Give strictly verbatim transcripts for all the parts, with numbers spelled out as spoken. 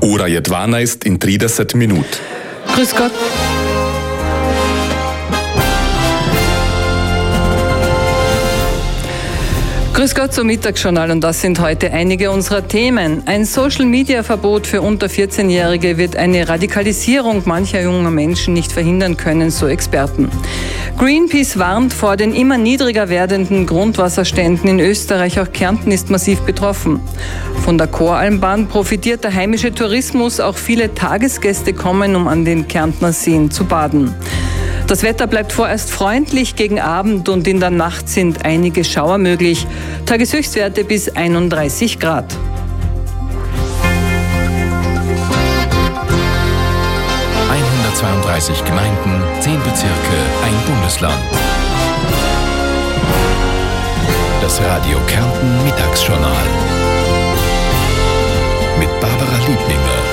Ura je dvanajst in trideset minut. Grüß Gott. Grüß Gott zum Mittagsjournal und das sind heute einige unserer Themen. Ein Social-Media-Verbot für unter vierzehnjährige wird eine Radikalisierung mancher junger Menschen nicht verhindern können, so Experten. Greenpeace warnt vor den immer niedriger werdenden Grundwasserständen in Österreich, auch Kärnten ist massiv betroffen. Von der Koralmbahn profitiert der heimische Tourismus, auch viele Tagesgäste kommen, um an den Kärntner Seen zu baden. Das Wetter bleibt vorerst freundlich, gegen Abend und in der Nacht sind einige Schauer möglich. Tageshöchstwerte bis einunddreißig Grad. hundertzweiunddreißig Gemeinden, zehn Bezirke, ein Bundesland. Das Radio Kärnten Mittagsjournal mit Barbara Liebninger.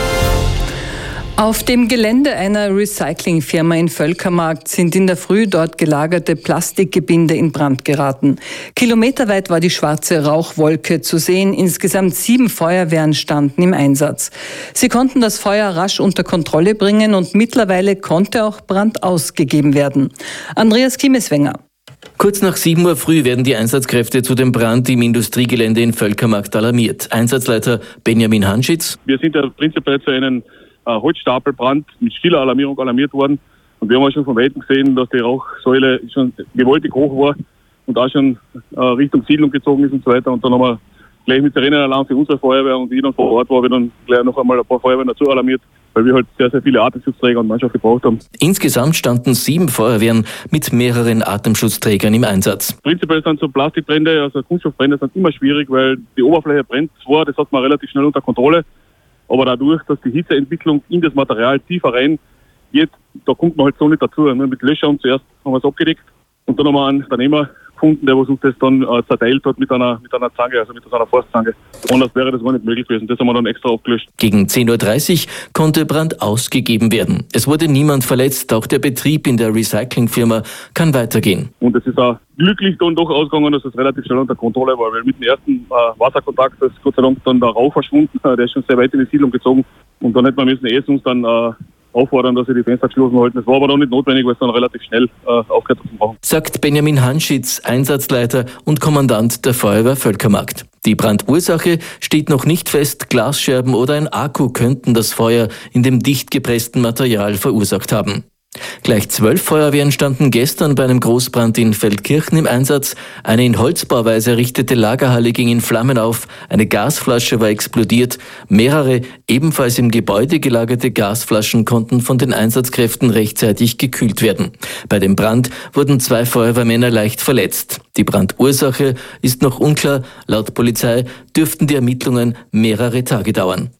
Auf dem Gelände einer Recyclingfirma in Völkermarkt sind in der Früh dort gelagerte Plastikgebinde in Brand geraten. Kilometerweit war die schwarze Rauchwolke zu sehen. Insgesamt sieben Feuerwehren standen im Einsatz. Sie konnten das Feuer rasch unter Kontrolle bringen und mittlerweile konnte auch Brand ausgegeben werden. Andreas Kiemeswenger. Kurz nach sieben Uhr früh werden die Einsatzkräfte zu dem Brand im Industriegelände in Völkermarkt alarmiert. Einsatzleiter Benjamin Hanschitz. Wir sind ja prinzipiell zu einem Holzstapelbrand mit stiller Alarmierung alarmiert worden. Und wir haben auch schon von Weitem gesehen, dass die Rauchsäule schon gewaltig hoch war und auch schon äh, Richtung Siedlung gezogen ist und so weiter. Und dann haben wir gleich mit Sirenenalarm für unsere Feuerwehr und ich dann vor Ort war, wir dann gleich noch einmal ein paar Feuerwehren dazu alarmiert, weil wir halt sehr, sehr viele Atemschutzträger und Mannschaft gebraucht haben. Insgesamt standen sieben Feuerwehren mit mehreren Atemschutzträgern im Einsatz. Prinzipiell sind so Plastikbrände, also Kunststoffbrände, sind immer schwierig, weil die Oberfläche brennt zwar, das hat man relativ schnell unter Kontrolle. Aber dadurch, dass die Hitzeentwicklung in das Material tiefer rein geht, da kommt man halt so nicht dazu. Mit Löschern zuerst haben wir es abgedeckt und dann haben wir einen Unternehmer gefunden, der uns das dann äh, zerteilt hat mit einer, mit einer Zange, also mit so einer Forstzange. Anders wäre das gar nicht möglich gewesen. Das haben wir dann extra abgelöscht. Gegen zehn Uhr dreißig konnte Brand ausgegeben werden. Es wurde niemand verletzt, auch der Betrieb in der Recyclingfirma kann weitergehen. Und es ist auch glücklich dann doch ausgegangen, dass es relativ schnell unter Kontrolle war, weil mit dem ersten äh, Wasserkontakt ist Gott sei Dank dann der Rauch verschwunden, der ist schon sehr weit in die Siedlung gezogen und dann hätte man müssen erst uns dann äh, auffordern, dass sie die Fenster geschlossen halten. Das war aber dann nicht notwendig, weil es dann relativ schnell äh, aufgehört hat zu machen. Sagt Benjamin Hanschitz, Einsatzleiter und Kommandant der Feuerwehr Völkermarkt. Die Brandursache steht noch nicht fest. Glasscherben oder ein Akku könnten das Feuer in dem dicht gepressten Material verursacht haben. Gleich zwölf Feuerwehren standen gestern bei einem Großbrand in Feldkirchen im Einsatz. Eine in Holzbauweise errichtete Lagerhalle ging in Flammen auf, eine Gasflasche war explodiert. Mehrere ebenfalls im Gebäude gelagerte Gasflaschen konnten von den Einsatzkräften rechtzeitig gekühlt werden. Bei dem Brand wurden zwei Feuerwehrmänner leicht verletzt. Die Brandursache ist noch unklar. Laut Polizei dürften die Ermittlungen mehrere Tage dauern.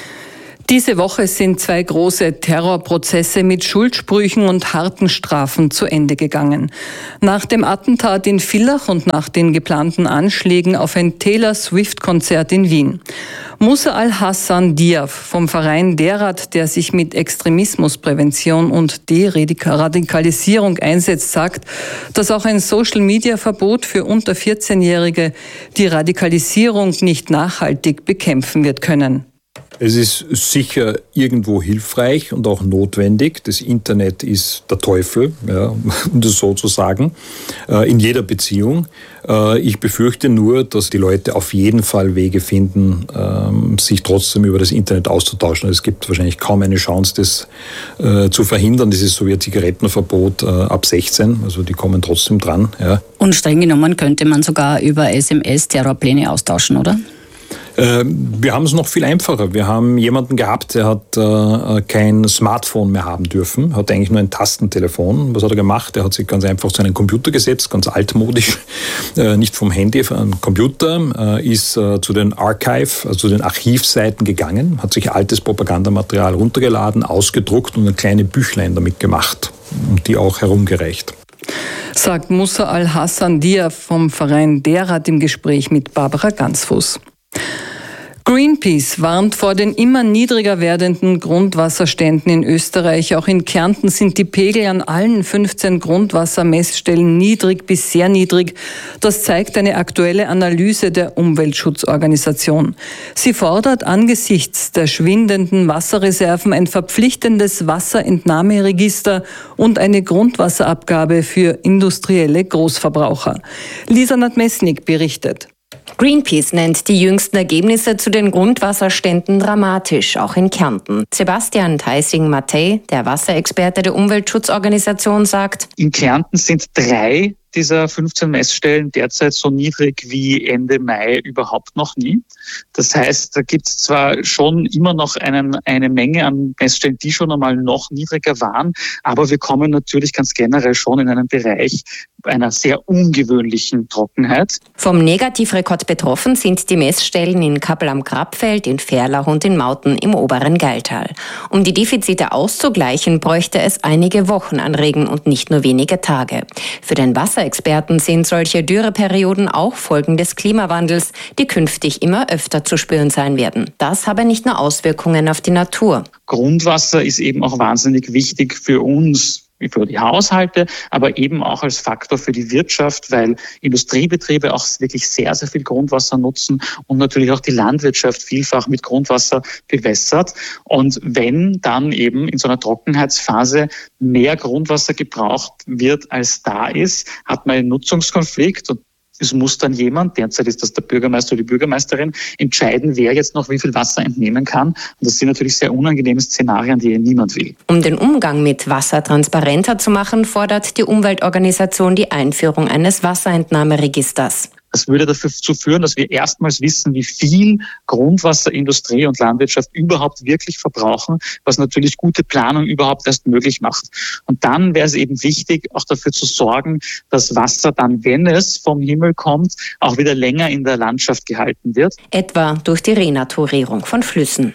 Diese Woche sind zwei große Terrorprozesse mit Schuldsprüchen und harten Strafen zu Ende gegangen. Nach dem Attentat in Villach und nach den geplanten Anschlägen auf ein Taylor Swift-Konzert in Wien. Musa al-Hassan Diaf vom Verein Derat, der sich mit Extremismusprävention und Deradikalisierung einsetzt, sagt, dass auch ein Social-Media-Verbot für unter vierzehnjährige die Radikalisierung nicht nachhaltig bekämpfen wird können. Es ist sicher irgendwo hilfreich und auch notwendig. Das Internet ist der Teufel, ja, um das so zu sagen, in jeder Beziehung. Ich befürchte nur, dass die Leute auf jeden Fall Wege finden, sich trotzdem über das Internet auszutauschen. Es gibt wahrscheinlich kaum eine Chance, das zu verhindern. Das ist so wie ein Zigarettenverbot ab sechzehn, also die kommen trotzdem dran. Ja. Und streng genommen könnte man sogar über S M S Terrorpläne austauschen, oder? Wir haben es noch viel einfacher. Wir haben jemanden gehabt, der hat äh, kein Smartphone mehr haben dürfen, hat eigentlich nur ein Tastentelefon. Was hat er gemacht? Er hat sich ganz einfach zu einem Computer gesetzt, ganz altmodisch, äh, nicht vom Handy, vom Computer, äh, ist äh, zu den Archive, also zu den Archivseiten gegangen, hat sich altes Propagandamaterial runtergeladen, ausgedruckt und ein kleines Büchlein damit gemacht und die auch herumgereicht. Sagt Musa al-Hassan Diaf vom Verein Derat im Gespräch mit Barbara Gansfuß. Greenpeace warnt vor den immer niedriger werdenden Grundwasserständen in Österreich. Auch in Kärnten sind die Pegel an allen fünfzehn Grundwassermessstellen niedrig bis sehr niedrig. Das zeigt eine aktuelle Analyse der Umweltschutzorganisation. Sie fordert angesichts der schwindenden Wasserreserven ein verpflichtendes Wasserentnahmeregister und eine Grundwasserabgabe für industrielle Großverbraucher. Lisa Nadmesnik berichtet. Greenpeace nennt die jüngsten Ergebnisse zu den Grundwasserständen dramatisch, auch in Kärnten. Sebastian Theissing-Mattei, der Wasserexperte der Umweltschutzorganisation, sagt: In Kärnten sind drei dieser fünfzehn Messstellen derzeit so niedrig wie Ende Mai überhaupt noch nie. Das heißt, da gibt es zwar schon immer noch einen, eine Menge an Messstellen, die schon einmal noch niedriger waren, aber wir kommen natürlich ganz generell schon in einen Bereich einer sehr ungewöhnlichen Trockenheit. Vom Negativrekord betroffen sind die Messstellen in Kappel am Grabfeld, in Ferlach und in Mauten im oberen Gailtal. Um die Defizite auszugleichen, bräuchte es einige Wochen an Regen und nicht nur wenige Tage. Für den Wasserexperten sind solche Dürreperioden auch Folgen des Klimawandels, die künftig immer öfter zu spüren sein werden. Das habe nicht nur Auswirkungen auf die Natur. Grundwasser ist eben auch wahnsinnig wichtig für uns, für die Haushalte, aber eben auch als Faktor für die Wirtschaft, weil Industriebetriebe auch wirklich sehr, sehr viel Grundwasser nutzen und natürlich auch die Landwirtschaft vielfach mit Grundwasser bewässert. Und wenn dann eben in so einer Trockenheitsphase mehr Grundwasser gebraucht wird, als da ist, hat man einen Nutzungskonflikt und es muss dann jemand, derzeit ist das der Bürgermeister oder die Bürgermeisterin, entscheiden, wer jetzt noch wie viel Wasser entnehmen kann. Und das sind natürlich sehr unangenehme Szenarien, die niemand will. Um den Umgang mit Wasser transparenter zu machen, fordert die Umweltorganisation die Einführung eines Wasserentnahmeregisters. Das würde dazu führen, dass wir erstmals wissen, wie viel Grundwasser Industrie und Landwirtschaft überhaupt wirklich verbrauchen, was natürlich gute Planung überhaupt erst möglich macht. Und dann wäre es eben wichtig, auch dafür zu sorgen, dass Wasser dann, wenn es vom Himmel kommt, auch wieder länger in der Landschaft gehalten wird. Etwa durch die Renaturierung von Flüssen.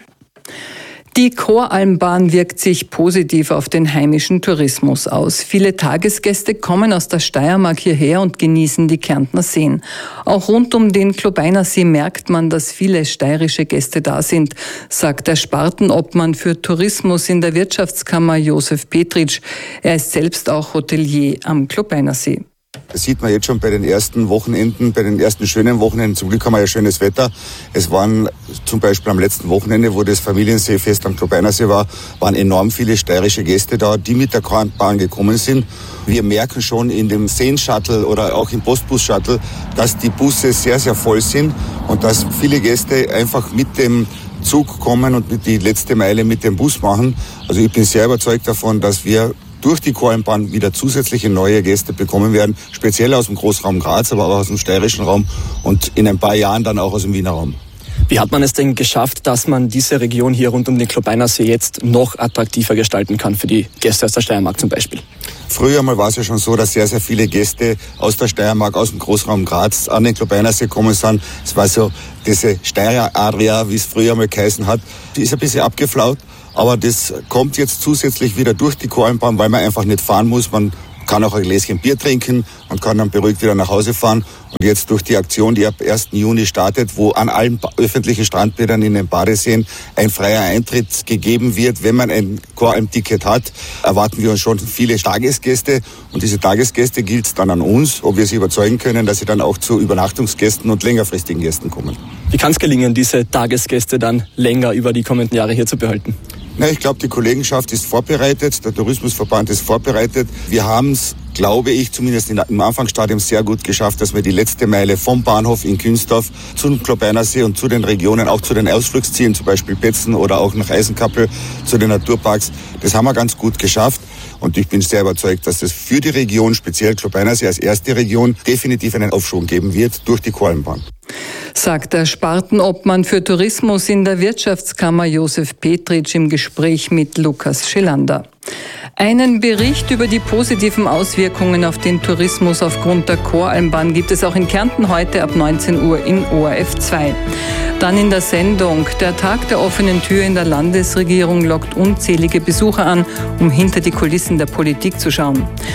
Die Choralmbahn wirkt sich positiv auf den heimischen Tourismus aus. Viele Tagesgäste kommen aus der Steiermark hierher und genießen die Kärntner Seen. Auch rund um den Klobeiner See merkt man, dass viele steirische Gäste da sind, sagt der Spartenobmann für Tourismus in der Wirtschaftskammer Josef Petritsch. Er ist selbst auch Hotelier am Klobeiner See. Das sieht man jetzt schon bei den ersten Wochenenden, bei den ersten schönen Wochenenden. Zum Glück haben wir ja schönes Wetter. Es waren zum Beispiel am letzten Wochenende, wo das Familienseefest am Klobeiner See war, waren enorm viele steirische Gäste da, die mit der Choralmbahn gekommen sind. Wir merken schon in dem Seen-Shuttle oder auch im Postbus-Shuttle, dass die Busse sehr, sehr voll sind und dass viele Gäste einfach mit dem Zug kommen und mit die letzte Meile mit dem Bus machen. Also ich bin sehr überzeugt davon, dass wir durch die Choralmbahn wieder zusätzliche neue Gäste bekommen werden, speziell aus dem Großraum Graz, aber auch aus dem steirischen Raum und in ein paar Jahren dann auch aus dem Wiener Raum. Wie hat man es denn geschafft, dass man diese Region hier rund um den Klobeiner See jetzt noch attraktiver gestalten kann für die Gäste aus der Steiermark zum Beispiel? Früher mal war es ja schon so, dass sehr, sehr viele Gäste aus der Steiermark, aus dem Großraum Graz an den Klobeiner See gekommen sind. Es war so diese Steirer Adria, wie es früher mal geheißen hat. Die ist ein bisschen abgeflaut. Aber das kommt jetzt zusätzlich wieder durch die Choralmbahn, weil man einfach nicht fahren muss. Man kann auch ein Gläschen Bier trinken und kann dann beruhigt wieder nach Hause fahren. Und jetzt durch die Aktion, die ab ersten Juni startet, wo an allen öffentlichen Strandbädern in den Badeseen ein freier Eintritt gegeben wird, wenn man ein Choralm-Ticket hat, erwarten wir uns schon viele Tagesgäste. Und diese Tagesgäste gilt es dann an uns, ob wir sie überzeugen können, dass sie dann auch zu Übernachtungsgästen und längerfristigen Gästen kommen. Wie kann es gelingen, diese Tagesgäste dann länger über die kommenden Jahre hier zu behalten? Na, ich glaube, die Kollegenschaft ist vorbereitet, der Tourismusverband ist vorbereitet. Wir haben es, glaube ich, zumindest im Anfangsstadium sehr gut geschafft, dass wir die letzte Meile vom Bahnhof in Künztorf zum Klobeiner See und zu den Regionen, auch zu den Ausflugszielen, zum Beispiel Betzen oder auch nach Eisenkappel, zu den Naturparks, das haben wir ganz gut geschafft. Und ich bin sehr überzeugt, dass es für die Region, speziell Klobeiner See als erste Region, definitiv einen Aufschwung geben wird durch die Choralmbahn. Sagt der Spartenobmann für Tourismus in der Wirtschaftskammer Josef Petritsch im Gespräch mit Lukas Schelander. Einen Bericht über die positiven Auswirkungen auf den Tourismus aufgrund der Choralmbahn gibt es auch in Kärnten heute ab neunzehn Uhr in O R F zwei. Dann in der Sendung: Der Tag der offenen Tür in der Landesregierung lockt unzählige Besucher an, um hinter die Kulissen der Politik zu schauen.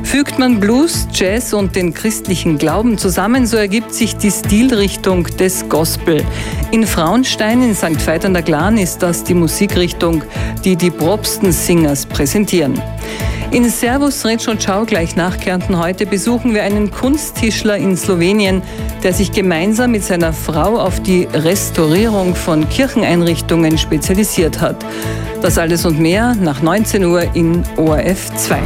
Fügt man Blues, Jazz und den christlichen Glauben zusammen, so ergibt sich die Stilrichtung des Gospel. In Frauenstein in Sankt Veit an der Glan ist das die Musikrichtung, die die Probsten Singers präsentieren. In Servus, Retsch und Ciao gleich nach Kärnten heute besuchen wir einen Kunsttischler in Slowenien, der sich gemeinsam mit seiner Frau auf die Restaurierung von Kircheneinrichtungen spezialisiert hat. Das alles und mehr nach neunzehn Uhr in O R F zwei.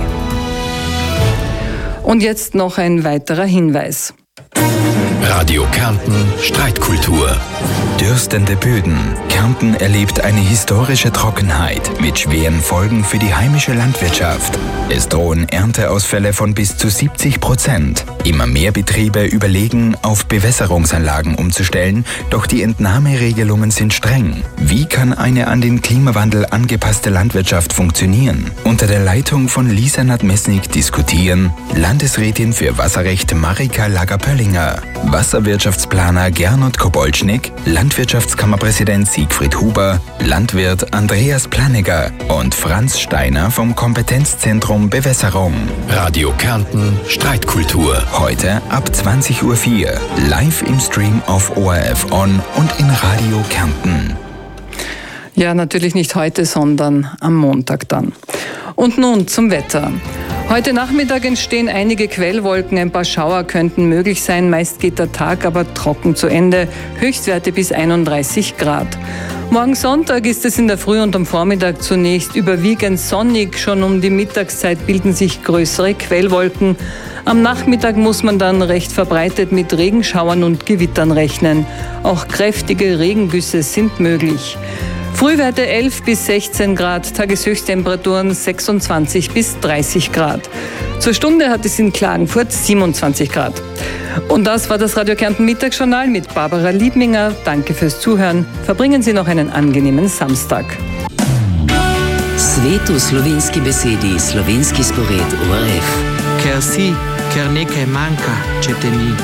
Und jetzt noch ein weiterer Hinweis. Radio Kärnten Streitkultur. Dürstende Böden. Kärnten erlebt eine historische Trockenheit mit schweren Folgen für die heimische Landwirtschaft. Es drohen Ernteausfälle von bis zu siebzig Prozent. Immer mehr Betriebe überlegen, auf Bewässerungsanlagen umzustellen, doch die Entnahmeregelungen sind streng. Wie kann eine an den Klimawandel angepasste Landwirtschaft funktionieren? Unter der Leitung von Lisa Nadmesnik diskutieren Landesrätin für Wasserrecht Marika Lager-Pöllinger, Wasserwirtschaftsplaner Gernot Kobolcznik, Landwirtschaftskammerpräsident Siegfried Huber, Landwirt Andreas Planegger und Franz Steiner vom Kompetenzzentrum Bewässerung. Radio Kärnten Streitkultur. Heute ab zwanzig Uhr vier, live im Stream auf O R F On und in Radio Kärnten. Ja, natürlich nicht heute, sondern am Montag dann. Und nun zum Wetter. Heute Nachmittag entstehen einige Quellwolken, ein paar Schauer könnten möglich sein. Meist geht der Tag aber trocken zu Ende. Höchstwerte bis einunddreißig Grad. Morgen Sonntag ist es in der Früh und am Vormittag zunächst überwiegend sonnig. Schon um die Mittagszeit bilden sich größere Quellwolken. Am Nachmittag muss man dann recht verbreitet mit Regenschauern und Gewittern rechnen. Auch kräftige Regengüsse sind möglich. Frühwerte elf bis sechzehn Grad, Tageshöchsttemperaturen sechsundzwanzig bis dreißig Grad. Zur Stunde hat es in Klagenfurt siebenundzwanzig Grad. Und das war das Radio Kärnten Mittagsjournal mit Barbara Liebminger. Danke fürs Zuhören. Verbringen Sie noch einen angenehmen Samstag. Svetu slovenski besedi, slovenski spored O R F. Ker si, ker nekaj manjka, če te ni.